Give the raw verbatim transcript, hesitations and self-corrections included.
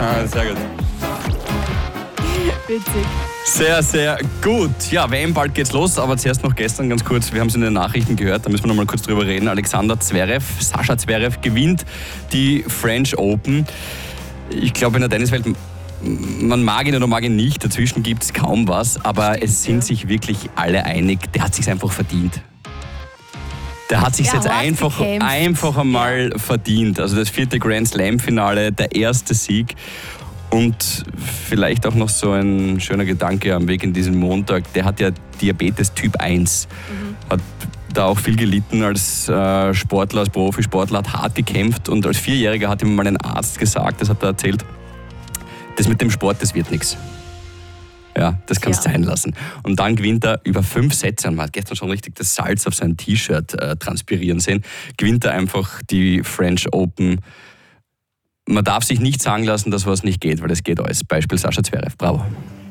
Sehr gut. Witzig. Sehr, sehr gut. Ja, W M, bald geht's los, aber zuerst noch gestern ganz kurz, wir haben es in den Nachrichten gehört, da müssen wir noch mal kurz drüber reden. Alexander Zverev, Sascha Zverev gewinnt die French Open. Ich glaube, in der Tenniswelt, man mag ihn oder mag ihn nicht, dazwischen gibt es kaum was, aber Stimmt, es sind ja. sich wirklich alle einig, der hat sich einfach verdient. Der hat sich Er jetzt hat einfach, gekämpft. einfach einmal ja. verdient. Also das vierte Grand Slam-Finale, der erste Sieg. Und vielleicht auch noch so ein schöner Gedanke am Weg in diesen Montag. Der hat ja Diabetes Typ eins. Mhm. Hat da auch viel gelitten als äh, Sportler, als Profisportler, hat hart gekämpft. Und als Vierjähriger hat ihm mal ein Arzt gesagt, das hat er erzählt, das mit dem Sport, das wird nichts. Ja, das kannst du Ja. sein lassen. Und dann gewinnt er über fünf Sätze, und man hat gestern schon richtig das Salz auf sein T-Shirt äh, transpirieren sehen, gewinnt er einfach die French Open. Man darf sich nicht sagen lassen, dass was nicht geht, weil es geht alles. Beispiel Sascha Zverev. Bravo.